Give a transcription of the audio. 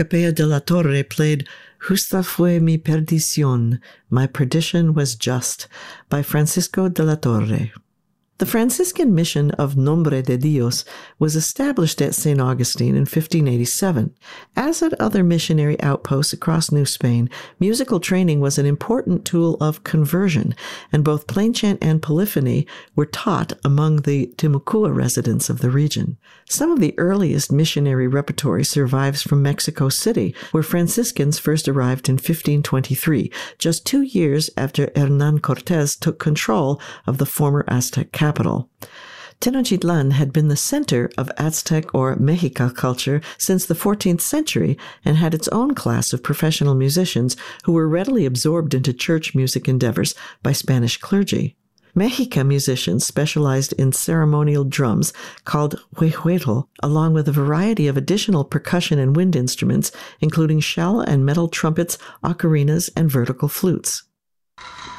Capella de la Torre played Justa fue mi perdición, My Perdition Was Just, by Francisco de la Torre. The Franciscan mission of Nombre de Dios was established at St. Augustine in 1587. As at other missionary outposts across New Spain, musical training was an important tool of conversion, and both plainchant and polyphony were taught among the Timucua residents of the region. Some of the earliest missionary repertory survives from Mexico City, where Franciscans first arrived in 1523, just 2 years after Hernán Cortés took control of the former Aztec capital. Tenochtitlan had been the center of Aztec or Mexica culture since the 14th century and had its own class of professional musicians who were readily absorbed into church music endeavors by Spanish clergy. Mexica musicians specialized in ceremonial drums called huehuetl, along with a variety of additional percussion and wind instruments, including shell and metal trumpets, ocarinas, and vertical flutes.